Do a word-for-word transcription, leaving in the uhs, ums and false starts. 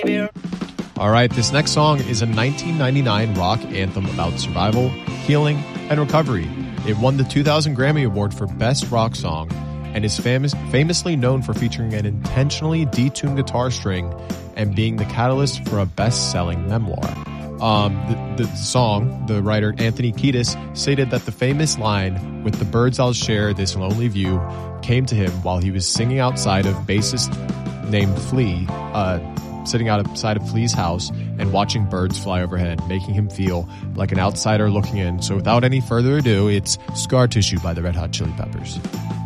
baby. All right, this next song is a nineteen ninety-nine rock anthem about survival, healing, and recovery. It won the two thousand Grammy Award for Best Rock Song and is famous, famously known for featuring an intentionally detuned guitar string and being the catalyst for a best-selling memoir. Um, the, the song, the writer Anthony Kiedis stated that the famous line, "With the birds I'll share this lonely view," came to him while he was singing outside of bassist named Flea, uh, sitting outside of Flea's house and watching birds fly overhead, making him feel like an outsider looking in. So without any further ado, it's Scar Tissue by the Red Hot Chili Peppers.